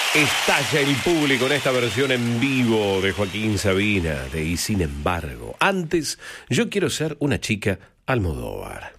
Estalla el público en esta versión en vivo de Joaquín Sabina de Y sin embargo. Antes, yo quiero ser una chica Almodóvar.